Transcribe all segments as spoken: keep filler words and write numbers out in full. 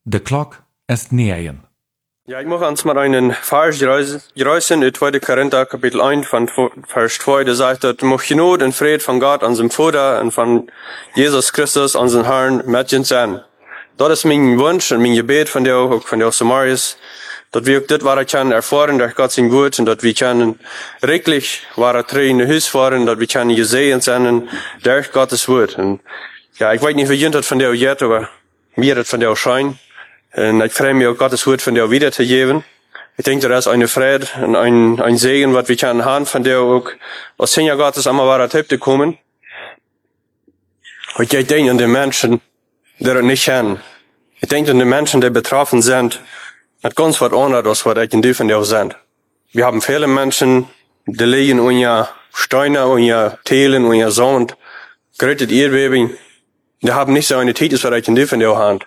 De klok is negen. Ja, ich mache uns mal einen Vers geräuschen in zweiter Korinther Kapitel eins von Vers zwei, der sagt, dass mocht Genot und Fried von Gott, unserem Vater und von Jesus Christus, unseren Herrn, mit uns sein. Das ist mein Wunsch und mein Gebet von dir auch, von dir Samarias, dass wir auch das wahre können erfahren durch Gott sein Wort und dass wir können wirklich wahre Tränen in Haus fahren, dass wir können gesehen sein durch Gottes Wort. Und ja, ich weiß nicht, wie jemand das von dir jetzt, aber mir das von dir scheint. Und ich freue mich auch, Gottes Wort von dir wiederzugeben. Ich denke, das ist eine Freude und ein, ein Segen, was wir können haben von dir auch, aus Senior Gottes einmal wahre Tipp zu kommen. Und ich denke an die Menschen, die das nicht kennen. Ich denke an die Menschen, die betroffen sind, mit ganz was anderes, was ich in dir von dir sind. Wir haben viele Menschen, die liegen unter Steine, unter Teilen, unter Sand, gerüttet Erdbeben. Die haben nicht so eine Titel, was ich in dir von dir habe.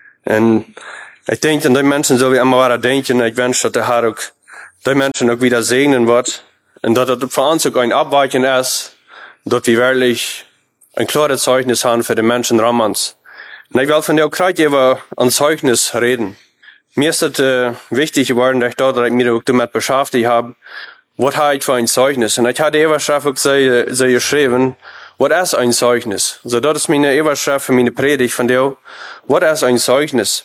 Und ich denke, an die Menschen soll ich immer weiter denken. Ich wünsche, dass der Herr auch die Menschen auch wieder segnen wird. Und dass das für uns auch ein Abweichen ist, dass wir wirklich ein klares Zeugnis haben für die Menschen Ramans. Und ich will von dir auch gerade über ein Zeugnis reden. Mir ist das äh, wichtig geworden, dass ich dort, dass ich mich auch damit beschäftigt habe. Was habe ich für ein Zeugnis? Und ich hatte Eberschrift auch sehr, sehr geschrieben, was ist ein Zeugnis? Also das ist meine Eberschrift für meine Predigt von dir. Was ist ein Zeugnis?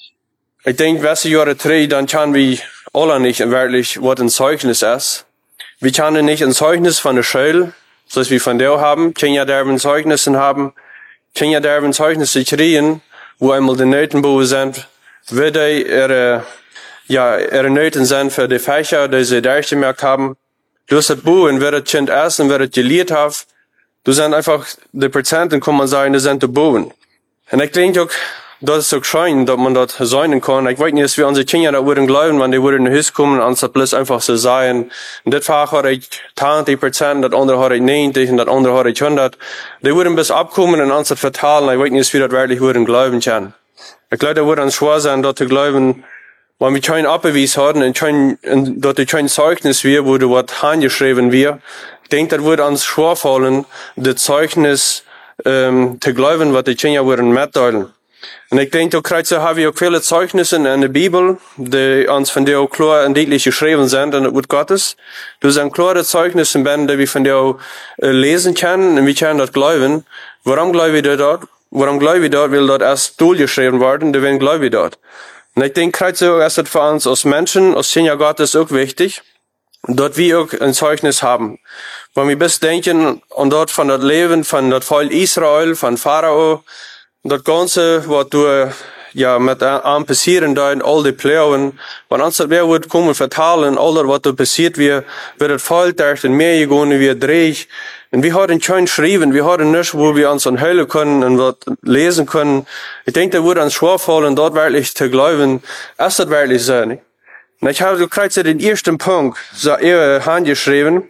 Ich denke, wenn sie Jahre drei, dann können wir alle nicht wirklich, was ein Zeugnis ist. Wir können nicht ein Zeugnis von der Schule, so wie wir von dir haben, können ja derben Zeugnissen haben, können ja derben Zeugnisse kriegen, wo einmal die Noten sind, wie die ihre, ja, ihre Noten sind für die Fächer, die sie durchgemerkt haben. Du hast das Buch und wer das Kind essen, wer das gelehrt hat, du sind einfach, die Prozenten kann man sagen, die sind die Boden. Und ich denke auch, das ist so schön, dass man das sein kann. Ich weiß nicht, dass wir unsere Kinder da würden glauben, wenn die würden in den Haus kommen, anstatt bloß einfach zu sein. Und das Fach hat ich zwanzig Prozent, das andere hat ich neunzig und das andere hat ich hundert. Die würden bis abkommen und anstatt verteilen. Ich weiß nicht, dass wir das wirklich würden glauben können. Ich glaube, da würde uns schwer sein, dort zu glauben, wenn wir kein Abbeweis haben und kein, und dort kein Zeugnis wir, wo du was handgeschrieben wir. Ich denke, das würde uns schwer fallen, das Zeugnis, ähm, zu glauben, was die Kinder würden mitteilen. Und ich denke, da haben wir auch viele Zeugnisse in der Bibel, die uns von dir auch klar und deutlich geschrieben sind in das Wort Gottes. Du sind klare Zeugnisse, die wir von dir auch äh, lesen können und wir können das glauben. Warum glauben wir dort? Warum glauben wir dort? Weil dort erst durchgeschrieben worden, deswegen glauben wir dort. Und ich denke, gerade ist das für uns als Menschen, als Kinder Gottes auch wichtig, dort wir auch ein Zeugnis haben. Wenn wir bis denken und dort von das Leben, von das Volk Israel, von Pharao, das Ganze, was du, ja, mit einem passieren da, all die Pläuen, wenn uns das wer wird kommen, vertalen, all das, was da passiert, wir, wird das Volk durch den Meer gegangen, wir drehen. Und wir haben schon geschrieben, wir haben nicht, wo wir uns anhören können und was lesen können. Ich denke, da würde uns schwerfallen, dort wirklich zu glauben, ist das wirklich so. Und ich habe gerade den ersten Punkt, so eher handgeschrieben,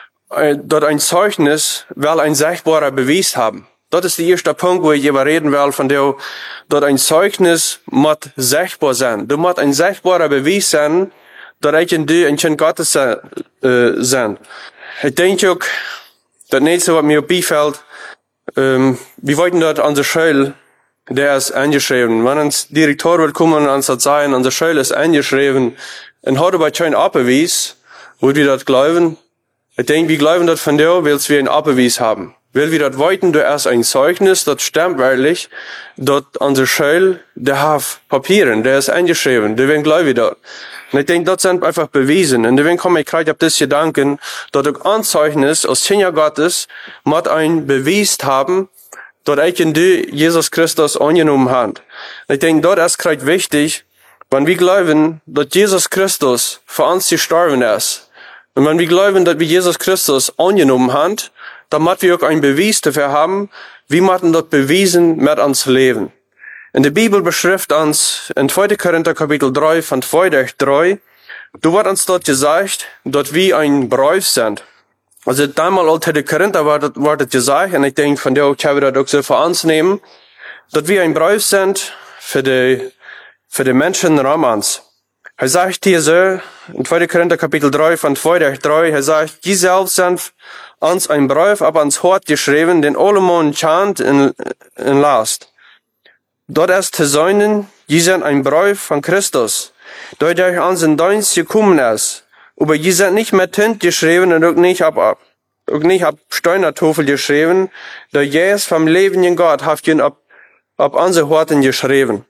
dort ein Zeugnis, weil ein sichtbarer Beweis haben. Das ist der erste Punkt, wo ich über reden will, von der, dort ein Zeugnis muss sichtbar sein. Du musst ein sichtbarer Beweis sein, dass ich in dir ein Kind Gottes äh, sein. Ich denke auch, das nächste, was mir beifällt, ähm, wir wollten dort an der Schule, der ist eingeschrieben. Wenn uns Direktor will kommen und uns das sagen, an der Schule ist eingeschrieben, und hat aber kein Abbeweis, wo wir das glauben. Ich denke, wir glauben das von dir, weil wir ein Abbeweis haben. Weil wir das wollten, du hast ein Zeugnis, das stimmt wirklich, dort an der Schule, der hat Papieren, der ist eingeschrieben, deswegen glaube ich das. Und ich denke, das sind einfach bewiesen. Und deswegen komme ich gerade auf das Gedanken, dass auch ein Zeugnis aus Kinder Gottes muss ein Beweis haben, dass ich in dir Jesus Christus angenommen habe. Und ich denke, das ist gerade wichtig, wenn wir glauben, dass Jesus Christus für uns gestorben ist. Und wenn wir glauben, dass wir Jesus Christus angenommen haben, dann müssen wir auch einen Beweis dafür haben, wie man das bewiesen mit uns Leben. In der Bibel beschreibt uns in zweiter Korinther Kapitel drei von zwei durch drei, du wird uns dort gesagt, dass wir ein Beruf sind. Also damals unter der Korinther war das, war das gesagt, und ich denke, von der können wir das auch so für uns nehmen, dass wir ein Beruf sind für die, für die Menschen Ramans. Er sagt hier so, in zweiter Korinther Kapitel drei von zwei durch drei, er sagt, die selbst sind uns ein Brief ab ans Hort geschrieben, den alle Mann chant in, in last. dort erst zu sein, die sind ein Brief von Christus, der durch unseren Dienst gekommen ist. Aber die sind nicht mit Tint geschrieben und auch nicht ab, ab, auch nicht ab Steinertafel geschrieben, der Jesus vom Leben in Gott hat ihn ab, ab unsere Horten geschrieben.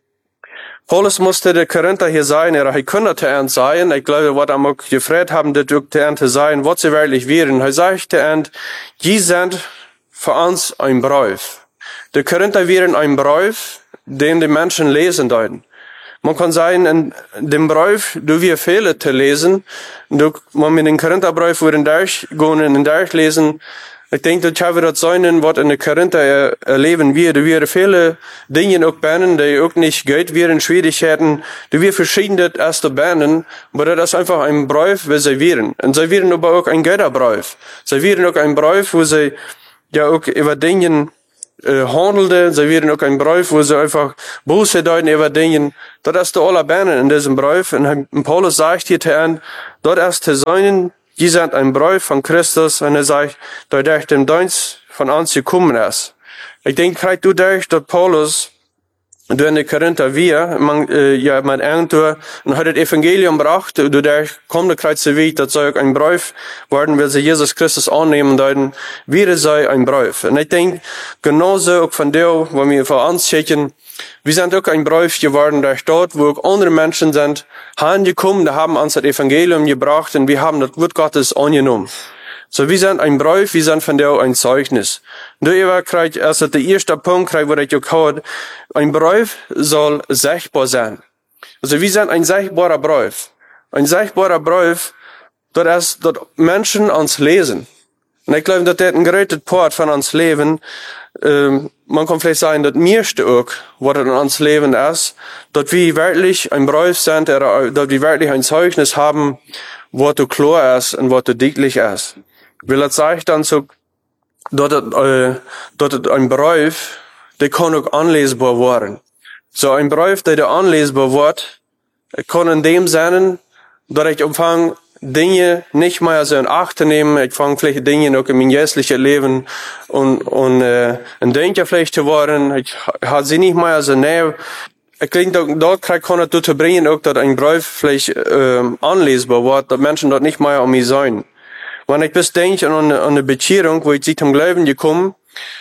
Paulus musste der Korinther hier sein, er hat könnte ernst sein. Ich glaube, was er auch gefragt haben, das auch der Ernte sein, was sie wirklich wären. Er sagte, Ernte, die sind für uns ein Brief. Die Korinther wären ein Brief, den die Menschen lesen deuten. Man kann sagen, in dem Brief, du wir Fehler zu lesen, du, man mit dem Korintherbrief würden durchgehen und durchlesen. Ich denke, das wird das sein, was in der Korinther erleben wir. Du wir viele Dinge auch bannen, die auch nicht geht, wir in Schwierigkeiten. Du wir verschiedene erste bannen, aber das ist einfach ein Brief, wie sie wären. Und sie wären aber auch ein Götterbrief. Sie wären auch ein Brief, wo sie ja auch über Dinge äh, handelten. Sie wären auch ein Brief, wo sie einfach Buße deuten über Dinge. Das ist der aller bannen in diesem Brief. Und Paulus sagt hier, dort erst zu sein, die sind ein Brief von Christus, und er sagt, der durch den Dienst von uns gekommen ist. Ich denke, vielleicht du durch, dass Paulus, du in der Korinther wir, man, äh, ja, man irgendwo, und hat das Evangelium gebracht, du durch, kommt der Kreuz zu Weg, dass sie ein Brief werden, weil sie Jesus Christus annehmen, dann wäre sei ein Brief. Und ich denke, genauso auch von dir, wenn wir vor uns schicken, wir sind auch ein Brief geworden durch dort, wo auch andere Menschen sind, heimgekommen, die haben uns das Evangelium gebracht und wir haben das Wort Gottes angenommen. So, wir sind ein Brief, wir sind von der ein Zeugnis. Du immer kriegt erst der erste Punkt, kriegt, wo ich auch gehört, ein Brief soll sichtbar sein. Also, wir sind ein sichtbarer Brief. Ein sichtbarer Brief, dort ist, dort Menschen uns lesen. Und ich glaube, das ist ein großer Part von uns Leben. Ähm, man kann vielleicht sagen, das meiste auch, was in uns Leben ist, dass wir wirklich ein Brief sind, dass wir wirklich ein Zeugnis haben, was du klar ist und was du deutlich ist. Weil das sagt dann so, dass, äh, dass ein Brief, der kann auch anlesbar werden. So ein Brief, der da anlesbar wird, kann in dem sein, dass ich umfange, Dinge nicht mehr so in Acht nehmen. Ich fange vielleicht Dinge auch in mein jährliches Leben und, und, äh, ein Denker vielleicht zu werden. Ich habe sie nicht mehr so näher. Ich denke, dort kann ich dazu bringen, auch, dass ein Brief vielleicht, äh, anlesbar wird, dass Menschen dort nicht mehr um mich sein. Wenn ich bis denke an eine, an eine Bekehrung, wo ich sich zum Glauben gekommen,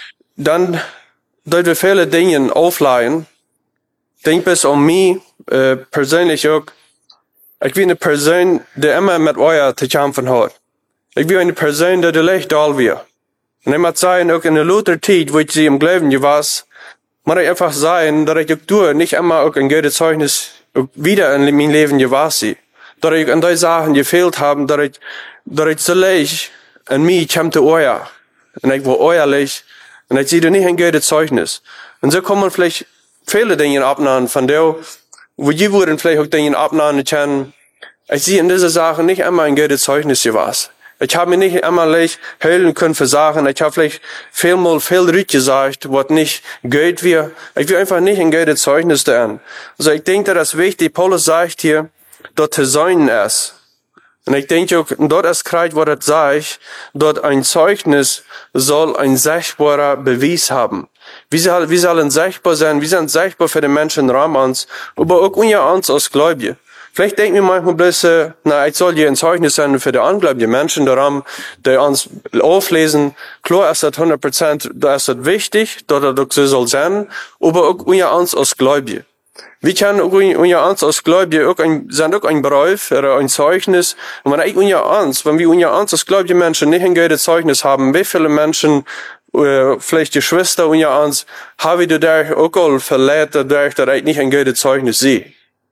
dann, dort wir viele Dinge aufleihen. Denk bis um mich, äh, persönlich auch. Ich bin eine Person, die immer mit euch zu kämpfen hat. Ich bin eine Person, die leicht da wird. Und ich muss sagen, auch in der Luther-Zeit, wo ich sie im Glauben war, muss ich einfach sagen, dass ich auch durch nicht immer auch ein gutes Zeugnis wieder in mein Leben gewesen bin. Dass ich an die Sachen gefehlt habe, dass ich, dass ich so leicht an mich kam zu euch. Und ich war ehrlich. Und ich sehe nicht ein gutes Zeugnis. Und so kann man vielleicht viele Dinge abnehmen von der, wo die würden vielleicht auch Dinge abnehmen können. Ich sehe in dieser Sache nicht einmal ein gutes Zeugnis gewesen. Ich habe mir nicht einmal leicht hören können für Sachen. Ich habe vielleicht vielmal viel Rück gesagt, was nicht gut wird. Ich will einfach nicht ein gutes Zeugnis da. Also ich denke, das ist wichtig. Paulus sagt hier, dort zu sein ist. Und ich denke auch, dort ist gerade, was das sagt, dort ein Zeugnis soll ein sichtbarer Beweis haben. Wir sollen, wir sollen sichtbar sein, wir sind sichtbar für die Menschen um uns, aber auch unter uns als Gläubige. Vielleicht denken wir manchmal bloß, äh, na, ich soll hier ein Zeugnis sein für die ungläubigen Menschen daran, die uns auflesen. Klar ist das hundert Prozent, da ist das wichtig, dass das so soll sein, aber auch unter uns als Gläubige. Wir können auch unter uns als Gläubige auch ein, sind auch ein Brief oder ein Zeugnis. Und wenn ich unter uns, wenn wir unter uns als gläubige Menschen nicht ein gutes Zeugnis haben, wie viele Menschen, äh, vielleicht die Schwester unter uns, habe ich dadurch auch all verletzt, dadurch, dass ich nicht ein gutes Zeugnis sehe.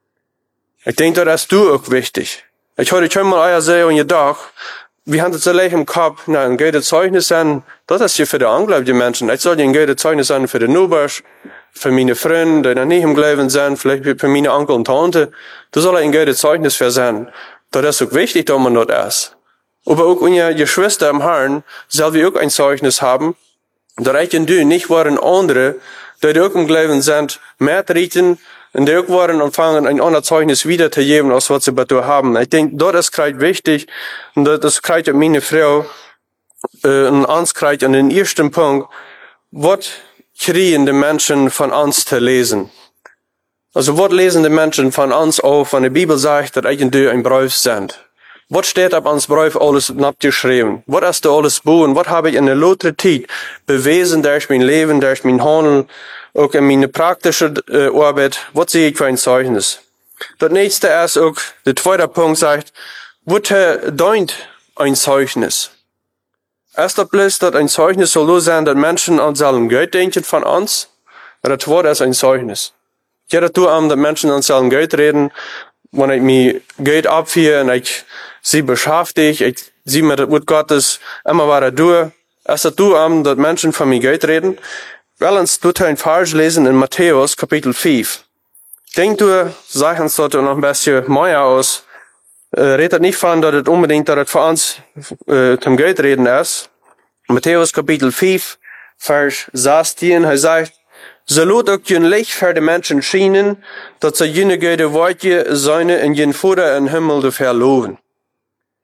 Ich denke, das ist du auch wichtig. Ich hatte schon mal euer sehen und gedacht, wir haben das so leicht im Kopf, na, ein gutes Zeugnis sein, das ist hier für die ungläubigen Menschen. Ich soll ein gutes Zeugnis sein für die Nubers, für meine Freunde, die noch nicht im Glauben sind, vielleicht für meine Onkel und Tante. Das soll ein gutes Zeugnis für sein. Das ist auch wichtig, dass man das ist. Aber auch unsere Geschwister im Herrn sollen wir auch ein Zeugnis haben, dass ich und du nicht waren andere, die auch im Glauben sind, mehr treten, und die auch waren und fangen ein anderes Zeugnis wiederzugeben, als was sie bei dir haben. Ich denke, dort ist gerade wichtig, und das kriegt meine Frau, äh, und uns kriegt an den ersten Punkt, was kriegen die Menschen von uns zu lesen? Also, was lesen die Menschen von uns auf, wenn die Bibel sagt, dass eigentlich ein Brief sind? Was steht auf uns Brief alles abgeschrieben? Was ist da alles boven? Was habe ich in der lotere Zeit bewiesen durch mein Leben, durch mein Handeln, auch in meine praktische äh, Arbeit? Was sehe ich für ein Zeugnis? Das nächste ist auch, der zweite Punkt sagt, was deunt ein Zeugnis? Erst das bloß, dass ein Zeugnis soll so sein, dass Menschen an sollen Geld denken von uns, und das zweite ist ein Zeugnis. Jeder tut am, dass Menschen an sollen Geld reden, wenn ich mir Geld abführe und ich sie beschäftige, ich sie mit dem Wort Gottes immer weiter durch. Erst das tut am, dass Menschen von mir Geld reden. Weil uns tut ein Vers lesen in Matthäus, Kapitel fünf. Denkt du, sag uns dort noch ein bisschen mehr aus, äh, redet nicht von, dass es unbedingt, dass es für uns, äh, zum Geld reden ist. Matthäus Kapitel fünf, Vers sechzehn, er sagt, so lot auch jün Licht für die Menschen schienen, dass sie jene Gute Worte seine in jen Vater im Himmel zu verloben.